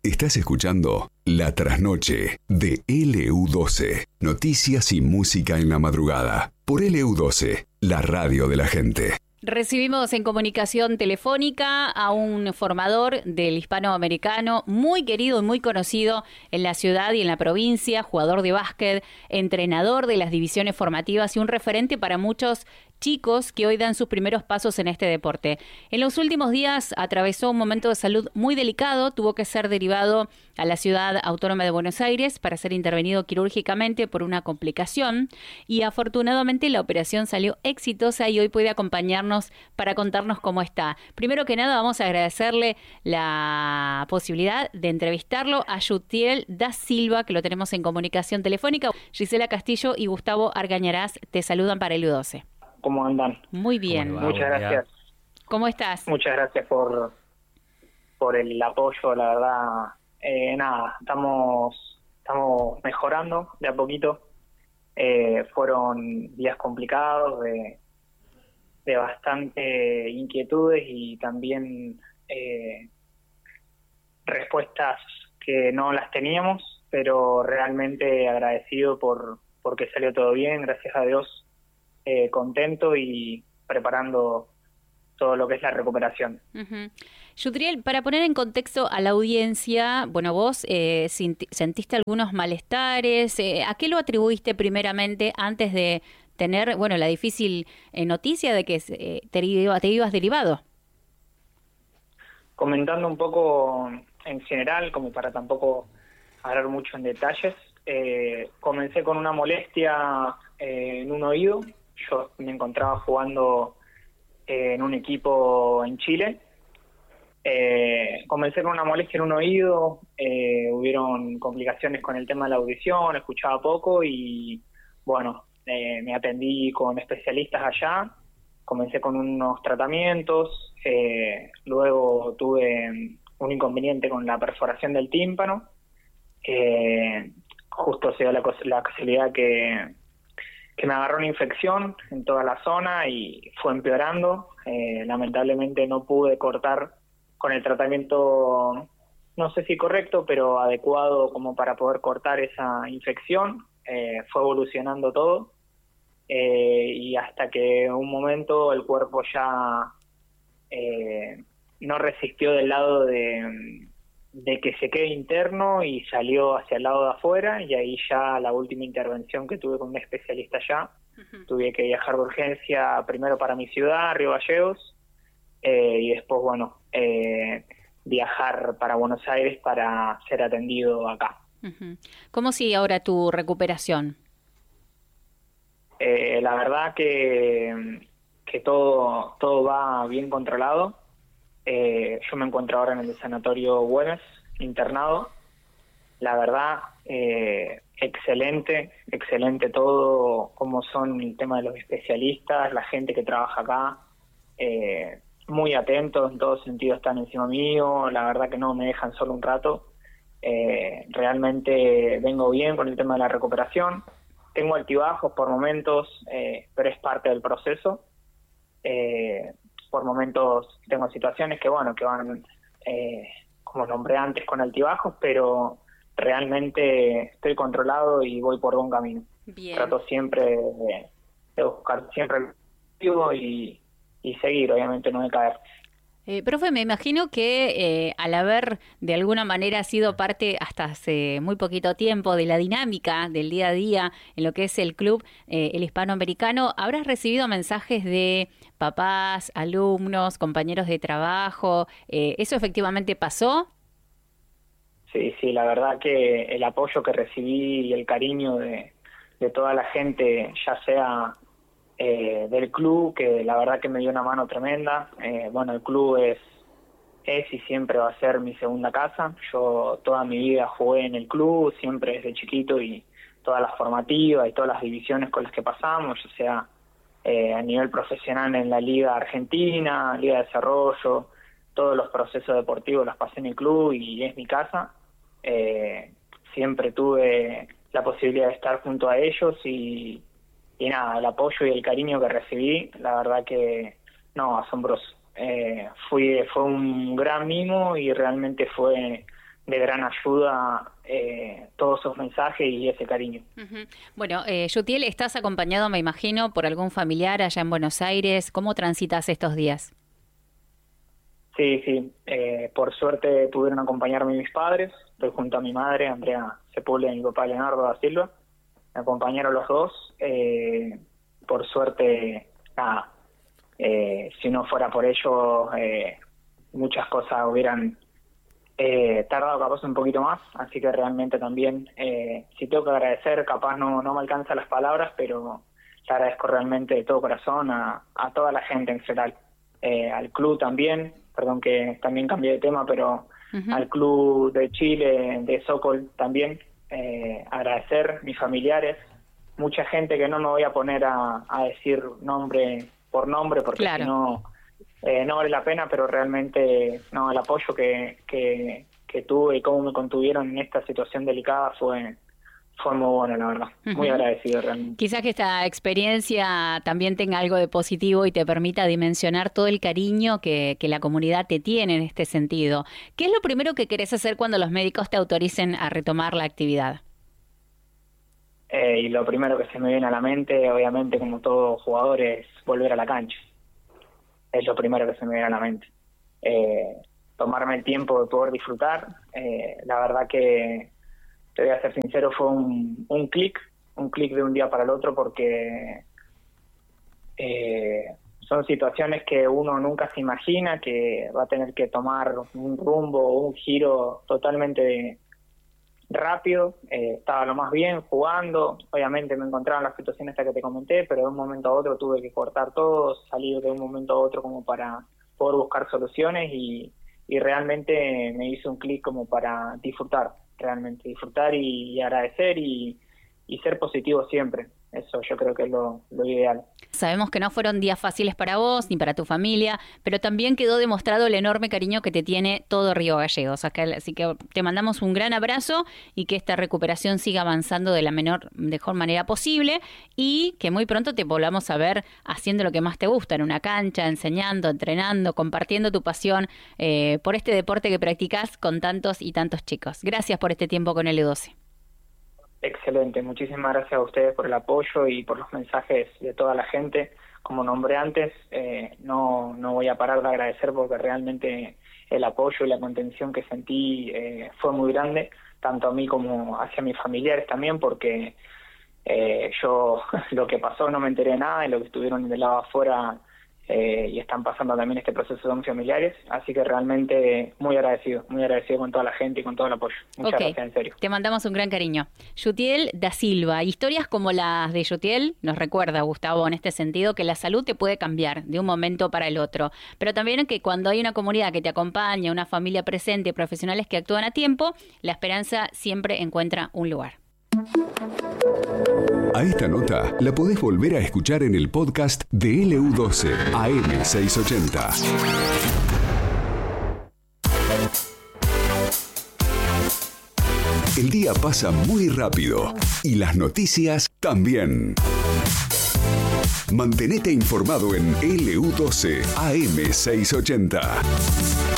Estás escuchando La Trasnoche de LU12. Noticias y música en la madrugada. Por LU12, la radio de la gente. Recibimos en comunicación telefónica a un formador del hispanoamericano, muy querido y muy conocido en la ciudad y en la provincia, jugador de básquet, entrenador de las divisiones formativas y un referente para muchos chicos que hoy dan sus primeros pasos en este deporte. En los últimos días atravesó un momento de salud muy delicado, tuvo que ser derivado a la ciudad autónoma de Buenos Aires para ser intervenido quirúrgicamente por una complicación y afortunadamente la operación salió exitosa y hoy puede acompañarnos para contarnos cómo está. Primero que nada vamos a agradecerle la posibilidad de entrevistarlo a Yutiel da Silva, que lo tenemos en comunicación telefónica. Gisela Castillo y Gustavo Argañarás te saludan para LU12. ¿Cómo andan? Muy bien. Muchas gracias. ¿Cómo estás? Muchas gracias por el apoyo, la verdad. Estamos mejorando de a poquito. Fueron días complicados, de bastante inquietudes y también respuestas que no las teníamos, pero realmente agradecido porque salió todo bien, gracias a Dios. Contento y preparando todo lo que es la recuperación. Yutiel, para poner en contexto a la audiencia, bueno, vos sentiste algunos malestares, ¿a qué lo atribuiste primeramente antes de tener, bueno, la difícil noticia de que te ibas derivado? Comentando un poco en general, como para tampoco hablar mucho en detalles, comencé con una molestia en un oído. Yo me encontraba jugando en un equipo en Chile. Comencé con una molestia en un oído, hubieron complicaciones con el tema de la audición, escuchaba poco y bueno, me atendí con especialistas allá, comencé con unos tratamientos, luego tuve un inconveniente con la perforación del tímpano, justo se dio la casualidad que me agarró una infección en toda la zona y fue empeorando. Lamentablemente no pude cortar con el tratamiento, no sé si correcto, pero adecuado como para poder cortar esa infección. Fue evolucionando todo y hasta que un momento el cuerpo ya no resistió del lado de que se quede interno y salió hacia el lado de afuera, y ahí ya la última intervención que tuve con un especialista allá, tuve que viajar de urgencia primero para mi ciudad, Río Gallegos, y después, bueno, viajar para Buenos Aires para ser atendido acá. ¿Cómo sigue ahora tu recuperación? La verdad que todo va bien controlado. Yo me encuentro ahora en el sanatorio Güemes, internado. La verdad, excelente todo, como son el tema de los especialistas, la gente que trabaja acá, muy atentos, en todo sentido están encima mío, la verdad que no me dejan solo un rato. Realmente vengo bien con el tema de la recuperación, tengo altibajos por momentos, pero es parte del proceso. Por momentos tengo situaciones que van, como nombré antes, con altibajos, pero realmente estoy controlado y voy por buen camino. Bien. Trato siempre de buscar siempre el objetivo y seguir, obviamente no decaer. Profe, me imagino que al haber de alguna manera sido parte hasta hace muy poquito tiempo de la dinámica del día a día en lo que es el club, el hispanoamericano, habrás recibido mensajes de papás, alumnos, compañeros de trabajo. ¿Eso efectivamente pasó? Sí, la verdad que el apoyo que recibí y el cariño de toda la gente, ya sea del club, que la verdad que me dio una mano tremenda. Bueno, el club es y siempre va a ser mi segunda casa. Yo toda mi vida jugué en el club, siempre desde chiquito, y todas las formativas y todas las divisiones con las que pasamos, ya sea a nivel profesional en la Liga Argentina, Liga de Desarrollo, todos los procesos deportivos los pasé en el club y es mi casa. Siempre tuve la posibilidad de estar junto a ellos y nada, el apoyo y el cariño que recibí, la verdad que no, asombroso. Fue un gran mimo y realmente fue de gran ayuda todos esos mensajes y ese cariño. Uh-huh. Bueno, Yutiel, estás acompañado, me imagino, por algún familiar allá en Buenos Aires. ¿Cómo transitas estos días? Sí, por suerte pudieron acompañarme mis padres. Estoy junto a mi madre, Andrea Sepúlveda, y mi papá Leonardo da Silva. Me acompañaron los dos. Por suerte, si no fuera por ellos, muchas cosas hubieran tardado capaz un poquito más, así que realmente también si tengo que agradecer, capaz no me alcanzan las palabras, pero le agradezco realmente de todo corazón a toda la gente en general, al club también, perdón que también cambié de tema, pero al club de Chile, de Sokol también, agradecer, mis familiares, mucha gente que no me voy a poner a decir nombre por nombre, porque si no vale la pena, pero realmente el apoyo que tuve y cómo me contuvieron en esta situación delicada fue muy bueno, la verdad. Muy agradecido realmente. Quizás que esta experiencia también tenga algo de positivo y te permita dimensionar todo el cariño que la comunidad te tiene en este sentido. ¿Qué es lo primero que querés hacer cuando los médicos te autoricen a retomar la actividad? Y lo primero que se me viene a la mente, obviamente, como todo jugador, es volver a la cancha. Es lo primero que se me viene a la mente. Tomarme el tiempo de poder disfrutar. La verdad que, te voy a ser sincero, fue un clic de un día para el otro, porque son situaciones que uno nunca se imagina, que va a tener que tomar un rumbo o un giro totalmente rápido. Estaba lo más bien jugando, obviamente me encontraba en la situación esta que te comenté, pero de un momento a otro tuve que cortar todo, salir de un momento a otro como para poder buscar soluciones y realmente me hizo un clic como para disfrutar y agradecer y ser positivo siempre. Eso yo creo que es lo ideal. Sabemos que no fueron días fáciles para vos ni para tu familia, pero también quedó demostrado el enorme cariño que te tiene todo Río Gallegos. Así que te mandamos un gran abrazo y que esta recuperación siga avanzando de la mejor manera posible y que muy pronto te volvamos a ver haciendo lo que más te gusta, en una cancha, enseñando, entrenando, compartiendo tu pasión por este deporte que practicás con tantos y tantos chicos. Gracias por este tiempo con LU12. Excelente, muchísimas gracias a ustedes por el apoyo y por los mensajes de toda la gente. Como nombré antes, no voy a parar de agradecer, porque realmente el apoyo y la contención que sentí fue muy grande, tanto a mí como hacia mis familiares también, porque yo lo que pasó no me enteré de nada, y lo que estuvieron del lado afuera y están pasando también este proceso son familiares, así que realmente muy agradecido con toda la gente y con todo el apoyo. Muchas gracias, en serio. Te mandamos un gran cariño. Yutiel da Silva, historias como las de Yutiel nos recuerda, Gustavo, en este sentido, que la salud te puede cambiar de un momento para el otro, pero también que cuando hay una comunidad que te acompaña, una familia presente, profesionales que actúan a tiempo, la esperanza siempre encuentra un lugar. A esta nota la podés volver a escuchar en el podcast de LU12 AM680. El día pasa muy rápido y las noticias también. Mantenete informado en LU12 AM680.